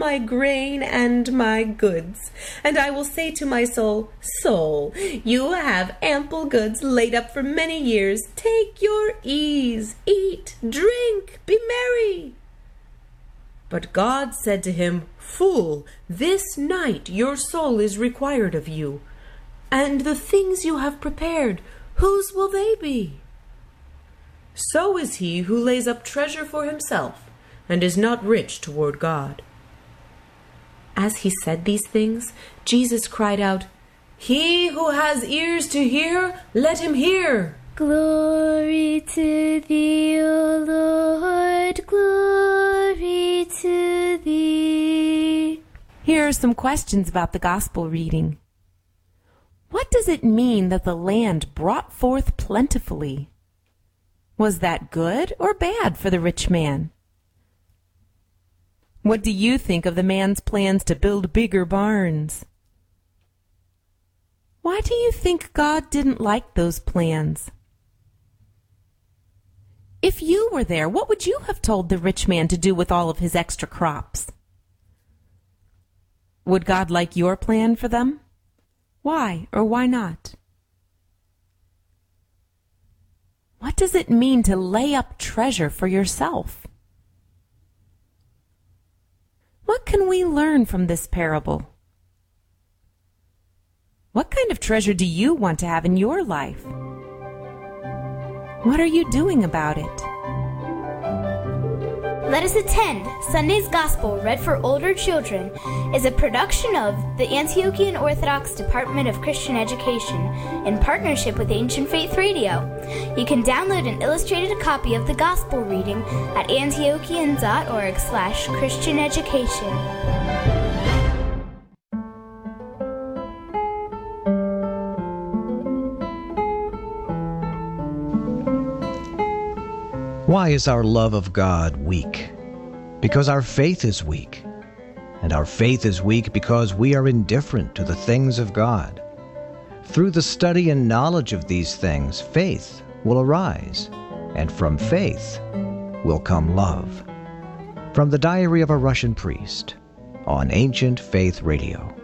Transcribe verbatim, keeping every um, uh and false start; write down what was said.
my grain and my goods. And I will say to my soul, Soul, you have ample goods laid up for many years. Take your ease, eat, drink, be merry. But God said to him, Fool, this night your soul is required of you. And the things you have prepared, whose will they be? So is he who lays up treasure for himself, and is not rich toward God. As he said these things, Jesus cried out, He who has ears to hear, let him hear. Glory to thee, O Lord, glory to thee. Here are some questions about the gospel reading. What does it mean that the land brought forth plentifully? Was that good or bad for the rich man? What do you think of the man's plans to build bigger barns? Why do you think God didn't like those plans? If you were there, what would you have told the rich man to do with all of his extra crops? Would God like your plan for them? Why or why not? What does it mean to lay up treasure for yourself? What can we learn from this parable? What kind of treasure do you want to have in your life? What are you doing about it? Let Us Attend Sunday's Gospel Read for Older Children is a production of the Antiochian Orthodox Department of Christian Education in partnership with Ancient Faith Radio. You can download an illustrated copy of the Gospel reading at antiochian.org slash Christian Education. Why is our love of God weak? Because our faith is weak. And our faith is weak because we are indifferent to the things of God. Through the study and knowledge of these things, faith will arise, and from faith will come love. From the Diary of a Russian Priest on Ancient Faith Radio.